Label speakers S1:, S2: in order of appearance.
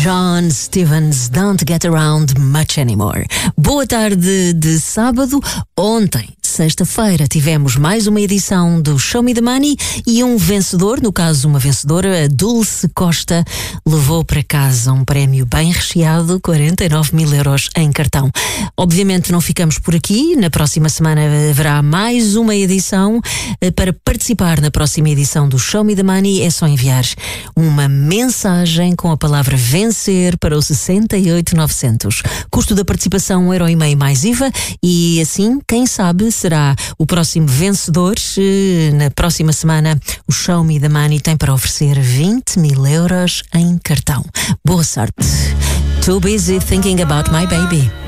S1: John Stevens, Don't Get Around Much Anymore. Boa tarde de sábado. Ontem, sexta-feira, tivemos mais uma edição do Show Me the Money e um vencedor, no caso uma vencedora, a Dulce Costa, levou para casa um prémio bem recheado, 49 mil euros em cartão. Obviamente não ficamos por aqui, na próxima semana haverá mais uma edição. Para participar na próxima edição do Show Me the Money é só enviar uma mensagem com a palavra vencer para o 68900. Custo da participação €1,5 mais IVA e assim, quem sabe, será o próximo vencedor. Na próxima semana o Show Me the Money tem para oferecer 20 mil euros em cartão. Boa sorte. Too busy thinking about my baby.